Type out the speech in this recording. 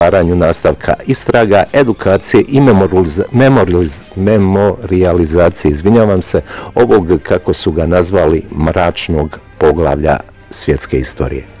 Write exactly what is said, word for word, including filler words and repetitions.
otvaranju nastavka istraga, edukacije i memorializ, memorializ, memorializacije, izvinjavam se, ovog, kako su ga nazvali, mračnog poglavlja svjetske istorije.